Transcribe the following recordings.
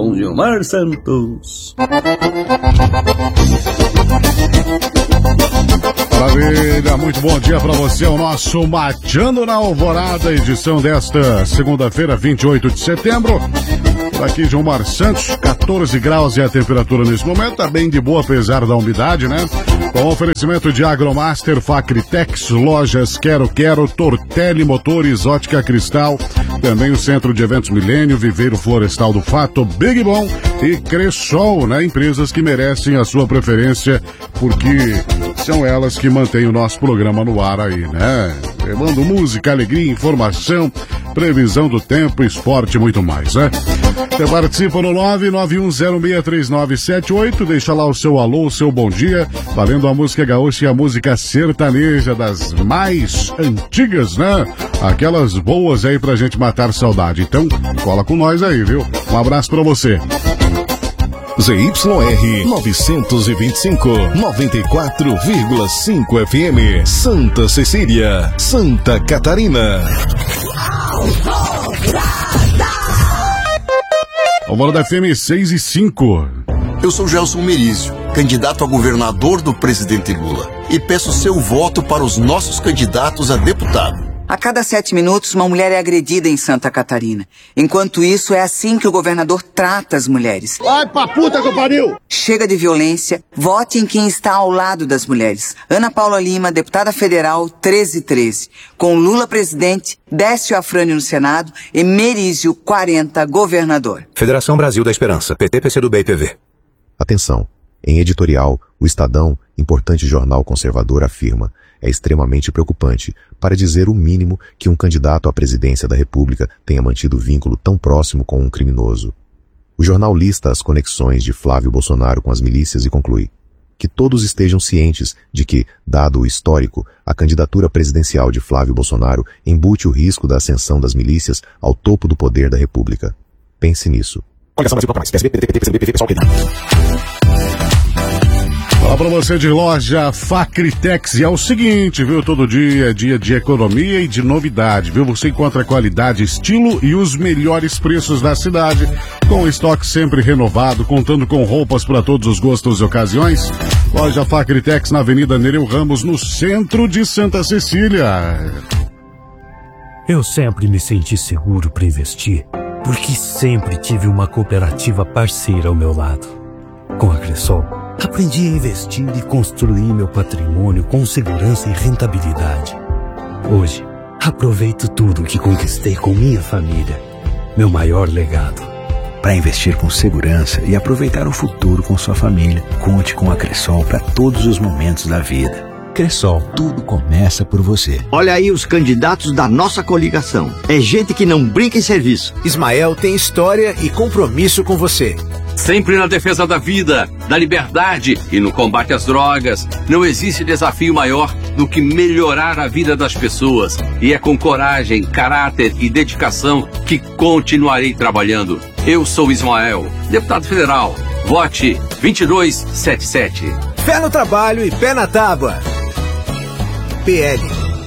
com Gilmar Santos. Maravilha, muito bom dia para você, o nosso Mateando na Alvorada, edição desta segunda-feira, 28 de setembro. Por aqui, Gilmar Santos, 14 graus é a temperatura nesse momento, tá bem de boa apesar da umidade, né? Com oferecimento de Agromaster, Facritex, Lojas Quero, Tortelli Motores, Ótica Cristal, também o Centro de Eventos Milênio, Viveiro Florestal do Fato, Big Bom e Cressol, né? Empresas que merecem a sua preferência, porque são elas que mantêm o nosso programa no ar aí, né? Levando música, alegria, informação, previsão do tempo, esporte e muito mais, né? Você participa no 991063978, deixa lá o seu alô, o seu bom dia, valendo a música gaúcha e a música sertaneja das mais antigas, né? Aquelas boas aí pra gente matar saudade. Então, cola com nós aí, viu? Um abraço pra você. ZYR 925, 94,5 FM, Santa Cecília, Santa Catarina. Alvorada FM 6:05. Eu sou Gelson Merizio, candidato a governador do presidente Lula, e peço seu voto para os nossos candidatos a deputado. A cada 7 minutos, uma mulher é agredida em Santa Catarina. Enquanto isso, é assim que o governador trata as mulheres. Vai pra puta que pariu! Chega de violência, vote em quem está ao lado das mulheres. Ana Paula Lima, deputada federal, 1313. Com Lula presidente, Décio Afrânio no Senado e Merizio 40, governador. Federação Brasil da Esperança, PT, PCdoB e PV. Atenção! Em editorial, o Estadão, importante jornal conservador, afirma: é extremamente preocupante, para dizer o mínimo, que um candidato à presidência da República tenha mantido vínculo tão próximo com um criminoso. O jornal lista as conexões de Flávio Bolsonaro com as milícias e conclui que todos estejam cientes de que, dado o histórico, a candidatura presidencial de Flávio Bolsonaro embute o risco da ascensão das milícias ao topo do poder da República. Pense nisso. Fala pra você de loja Facritex, e é o seguinte, viu? Todo dia é dia de economia e de novidade, viu? Você encontra qualidade, estilo e os melhores preços da cidade, com estoque sempre renovado, contando com roupas para todos os gostos e ocasiões. Loja Facritex na Avenida Nereu Ramos, no centro de Santa Cecília. Eu sempre me senti seguro para investir, porque sempre tive uma cooperativa parceira ao meu lado. Com a Cressol, aprendi a investir e construir meu patrimônio com segurança e rentabilidade. Hoje, aproveito tudo que conquistei com minha família. Meu maior legado. Para investir com segurança e aproveitar o futuro com sua família, conte com a Cressol para todos os momentos da vida. Cressol, tudo começa por você. Olha aí os candidatos da nossa coligação. É gente que não brinca em serviço. Ismael tem história e compromisso com você. Sempre na defesa da vida, da liberdade e no combate às drogas. Não existe desafio maior do que melhorar a vida das pessoas. E é com coragem, caráter e dedicação que continuarei trabalhando. Eu sou Ismael, deputado federal. Vote 2277. Pé no trabalho e pé na tábua. PL.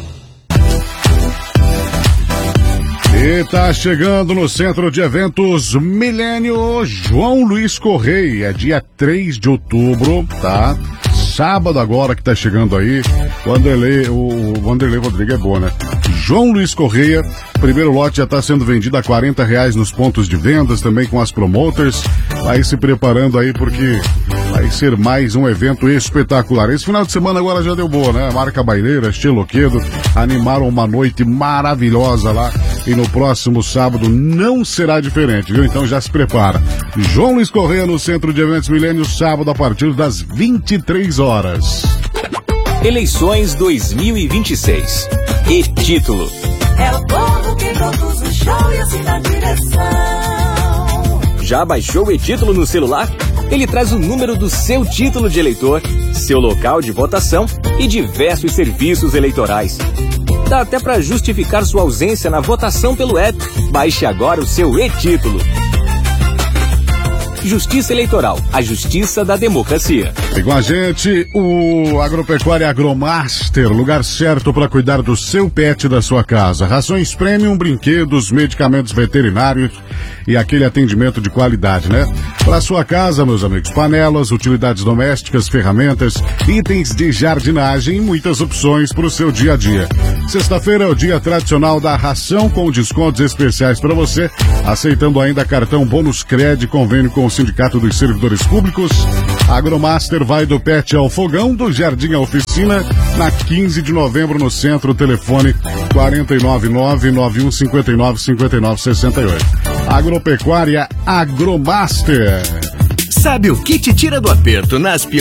E tá chegando no Centro de Eventos Milênio João Luiz Correia, dia 3 de outubro, tá? Sábado agora que tá chegando aí, o Vanderlei Rodrigues é bom, né? João Luiz Correia, primeiro lote já tá sendo vendido a R$40 nos pontos de vendas, também com as promoters. Vai se preparando aí porque vai ser mais um evento espetacular. Esse final de semana agora já deu boa, né? Marca Baileira, Estiloquedo, animaram uma noite maravilhosa lá. E no próximo sábado não será diferente, viu? Então já se prepara. João Luiz Correia no Centro de Eventos Milênio, sábado a partir das 23 horas. Eleições 2026. E título. É o povo que conduz o show e assim na direção. Já baixou o e-título no celular? Ele traz o número do seu título de eleitor, seu local de votação e diversos serviços eleitorais. Dá até para justificar sua ausência na votação pelo app. Baixe agora o seu e-título. Justiça Eleitoral, a justiça da democracia. E com a gente, o Agropecuária Agromaster, lugar certo para cuidar do seu pet e da sua casa. Rações premium, brinquedos, medicamentos veterinários e aquele atendimento de qualidade, né? Para sua casa, meus amigos, panelas, utilidades domésticas, ferramentas, itens de jardinagem e muitas opções para o seu dia a dia. Sexta-feira é o dia tradicional da ração com descontos especiais para você, aceitando ainda cartão Bônus Cred, convênio com o Sindicato dos Servidores Públicos. Agromaster vai do pet ao fogão, do jardim à oficina, na 15 de novembro no centro, telefone 499-9159-5968. Agropecuária Agromaster. Sabe o que te tira do aperto nas piores